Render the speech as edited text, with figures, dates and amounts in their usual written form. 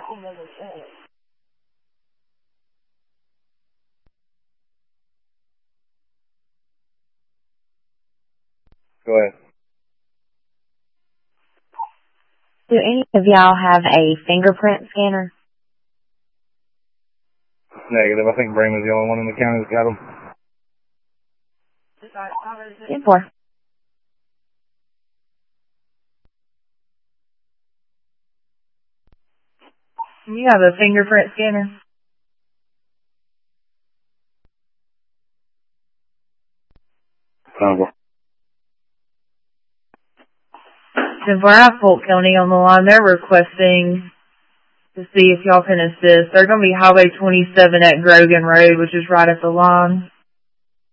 Go ahead. Do any of y'all have a fingerprint scanner? Negative. I think Bremen's the only one in the county that's got them. 10-4. You have a fingerprint scanner? Since we're at Polk County on the line, they're requesting to see if y'all can assist. They're going to be Highway 27 at Grogan Road, which is right at the line.